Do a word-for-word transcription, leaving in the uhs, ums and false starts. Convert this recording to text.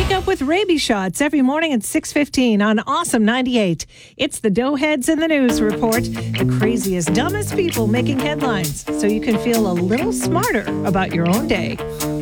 Wake up with rabies shots every morning at six fifteen on Awesome ninety-eight. It's the Doughheads in the News Report. The craziest, dumbest people making headlines so you can feel a little smarter about your own day.